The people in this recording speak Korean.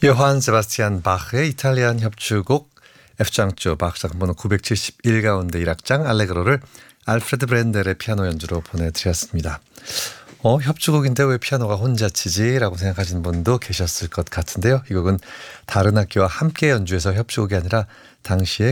요한 세바스티안 바흐의 이탈리안 협주곡 F장조 바흐 작품번호 971 가운데 1악장 알레그로를 알프레드 브렌델의 피아노 연주로 보내드렸습니다. 협주곡인데 왜 피아노가 혼자 치지? 라고 생각하시는 분도 계셨을 것 같은데요. 이 곡은 다른 악기와 함께 연주해서 협주곡이 아니라 당시에